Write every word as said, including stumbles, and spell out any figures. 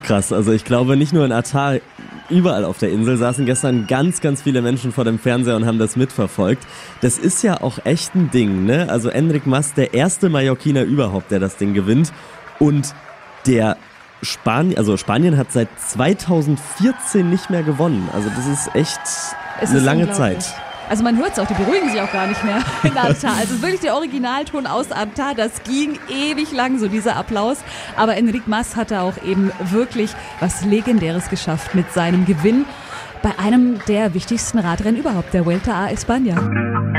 krass. Also ich glaube, nicht nur in Atar, überall auf der Insel saßen gestern ganz, ganz viele Menschen vor dem Fernseher und haben das mitverfolgt. Das ist ja auch echt ein Ding, ne? Also Enric Mas, der erste Mallorquiner überhaupt, der das Ding gewinnt. Und der Spanien, also Spanien hat seit zweitausendvierzehn nicht mehr gewonnen. Also das ist echt es eine ist lange Zeit. Also man hört es auch, die beruhigen sich auch gar nicht mehr in Atar. Also wirklich der Originalton aus Atar, das ging ewig lang, so dieser Applaus. Aber Enric Mas hatte auch eben wirklich was Legendäres geschafft mit seinem Gewinn bei einem der wichtigsten Radrennen überhaupt, der Vuelta a España.